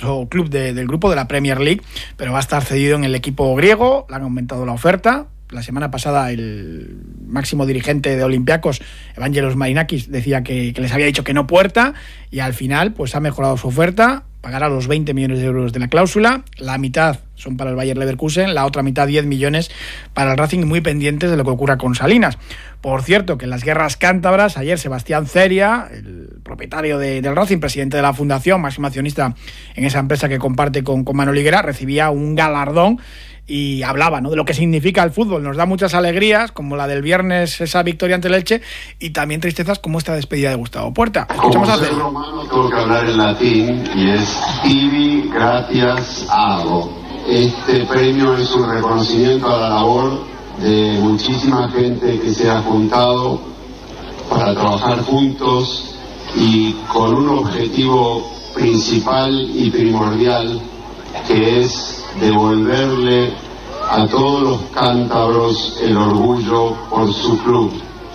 otro club del grupo de la Premier League, pero va a estar cedido en el equipo griego. Le han aumentado la oferta. La semana pasada el máximo dirigente de Olympiacos, Evangelos Marinakis, decía que les había dicho que no Puerta, y al final pues ha mejorado su oferta. Pagará los 20 millones de euros de la cláusula, la mitad son para el Bayer Leverkusen, la otra mitad 10 millones para el Racing, muy pendientes de lo que ocurra con Salinas. Por cierto, que en las guerras cántabras, ayer Sebastián Ceria, el propietario del Racing, presidente de la fundación, máximo accionista en esa empresa que comparte con Manolo Higuera, recibía un galardón y hablaba, ¿no?, de lo que significa el fútbol. Nos da muchas alegrías, como la del viernes, esa victoria ante el Elche, y también tristezas como esta despedida de Gustavo Puerta. Escuchamos a Celia. Como ser romano tengo que hablar en latín y es ibi gratias hago. Este premio es un reconocimiento a la labor de muchísima gente que se ha juntado para trabajar juntos y con un objetivo principal y primordial, que es devolverle a todos los cántabros el orgullo por su club.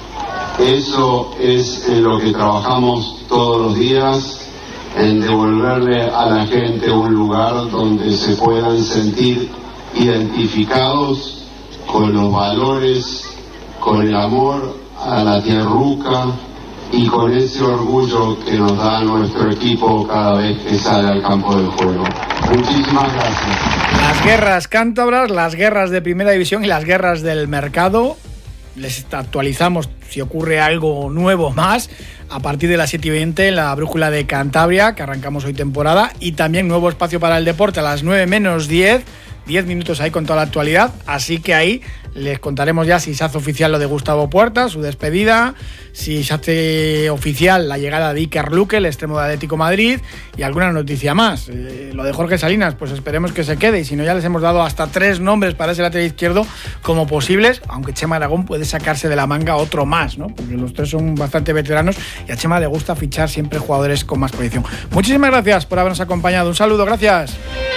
Eso es en lo que trabajamos todos los días, en devolverle a la gente un lugar donde se puedan sentir identificados con los valores, con el amor a la tierruca y con ese orgullo que nos da nuestro equipo cada vez que sale al campo del juego. Muchísimas gracias. Las guerras cántabras, las guerras de Primera División y las guerras del mercado. Les actualizamos si ocurre algo nuevo más a partir de las 7:20 en la Brújula de Cantabria, que arrancamos hoy temporada, y también nuevo espacio para el deporte a las 9 menos 10 minutos ahí con toda la actualidad, así que ahí les contaremos ya si se hace oficial lo de Gustavo Puerta, su despedida, si se hace oficial la llegada de Iker Luque, el extremo de Atlético Madrid, y alguna noticia más. Lo de Jorge Salinas, pues esperemos que se quede, y si no ya les hemos dado hasta 3 nombres para ese lateral izquierdo como posibles, aunque Chema Aragón puede sacarse de la manga otro más, ¿no?, porque los 3 son bastante veteranos y a Chema le gusta fichar siempre jugadores con más proyección. Muchísimas gracias por habernos acompañado, un saludo, gracias.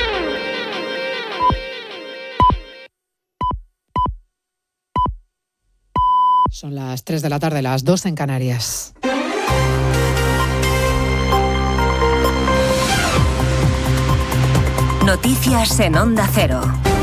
Son las 3 de la tarde, las 2 en Canarias. Noticias en Onda Cero.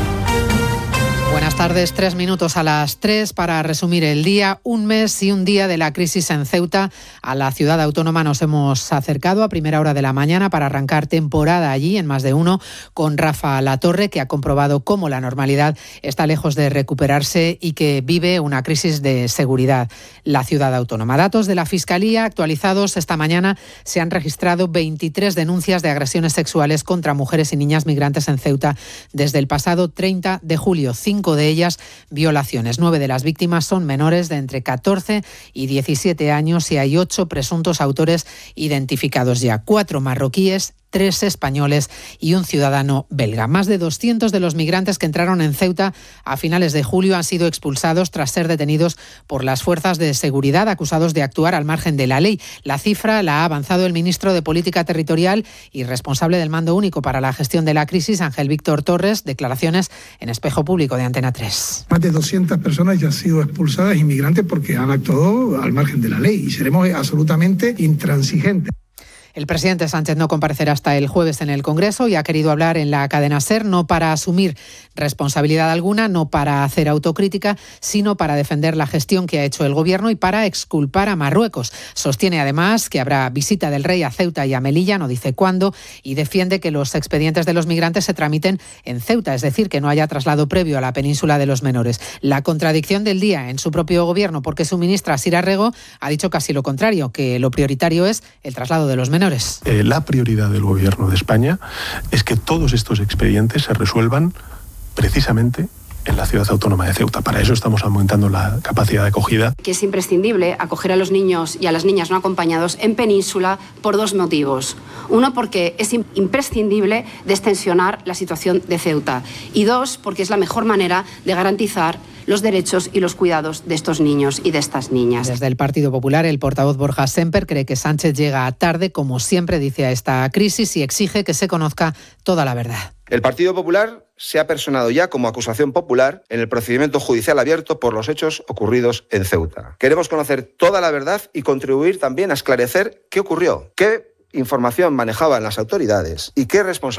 Buenas tardes, 3 minutos a las 3 para resumir el día. Un mes y un día de la crisis en Ceuta. A la ciudad autónoma nos hemos acercado a primera hora de la mañana para arrancar temporada allí en Más de Uno con Rafa Latorre, que ha comprobado cómo la normalidad está lejos de recuperarse y que vive una crisis de seguridad la ciudad autónoma. Datos de la Fiscalía actualizados esta mañana: se han registrado 23 denuncias de agresiones sexuales contra mujeres y niñas migrantes en Ceuta desde el pasado 30 de julio. 5 de ellas violaciones. 9 de las víctimas son menores de entre 14 y 17 años y hay 8 presuntos autores identificados ya. 4 marroquíes, 3 españoles y un ciudadano belga. Más de 200 de los migrantes que entraron en Ceuta a finales de julio han sido expulsados tras ser detenidos por las fuerzas de seguridad, acusados de actuar al margen de la ley. La cifra la ha avanzado el ministro de Política Territorial y responsable del Mando Único para la Gestión de la Crisis, Ángel Víctor Torres. Declaraciones en Espejo Público de Antena 3. Más de 200 personas ya han sido expulsadas, inmigrantes, porque han actuado al margen de la ley, y seremos absolutamente intransigentes. El presidente Sánchez no comparecerá hasta el jueves en el Congreso y ha querido hablar en la cadena SER, no para asumir responsabilidad alguna, no para hacer autocrítica, sino para defender la gestión que ha hecho el Gobierno y para exculpar a Marruecos. Sostiene además que habrá visita del rey a Ceuta y a Melilla, no dice cuándo, y defiende que los expedientes de los migrantes se tramiten en Ceuta, es decir, que no haya traslado previo a la península de los menores. La contradicción del día en su propio Gobierno, porque su ministra Sira Rego ha dicho casi lo contrario, que lo prioritario es el traslado de los menores. La prioridad del Gobierno de España es que todos estos expedientes se resuelvan precisamente en la ciudad autónoma de Ceuta. Para eso estamos aumentando la capacidad de acogida. Que es imprescindible acoger a los niños y a las niñas no acompañados en península por 2 motivos. Uno, porque es imprescindible destensionar la situación de Ceuta. Y 2, porque es la mejor manera de garantizar los derechos y los cuidados de estos niños y de estas niñas. Desde el Partido Popular, el portavoz Borja Semper cree que Sánchez llega tarde, como siempre dice, a esta crisis y exige que se conozca toda la verdad. El Partido Popular se ha personado ya como acusación popular en el procedimiento judicial abierto por los hechos ocurridos en Ceuta. Queremos conocer toda la verdad y contribuir también a esclarecer qué ocurrió, qué información manejaban las autoridades y qué responsabilidad